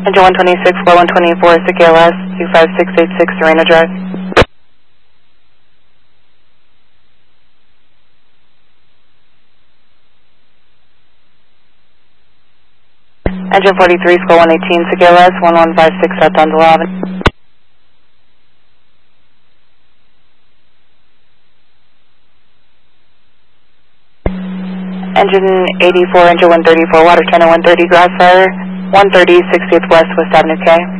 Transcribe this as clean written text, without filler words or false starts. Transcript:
Engine 126, floor 124, CKLS 25686, Serena Drive. Engine 43, floor 118, CKLS 1156, South Dundle Avenue. Engine 84, engine 134, water cannon 130, grass fire, 130, 60th West, West Avenue K.